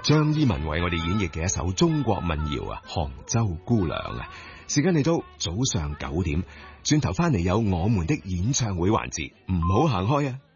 張依文為我哋演繹嘅一首中國民謠啊，《杭州姑娘》啊。時間嚟到早上9點，轉頭翻嚟有我們的演唱會環節，唔好行開啊！